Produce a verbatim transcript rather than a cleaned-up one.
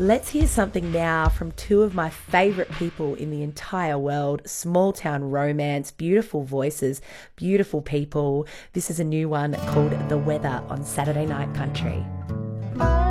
Let's hear something now from two of my favourite people in the entire world. Small town romance, beautiful voices, beautiful people. This is a new one called The Weather on Saturday Night Country.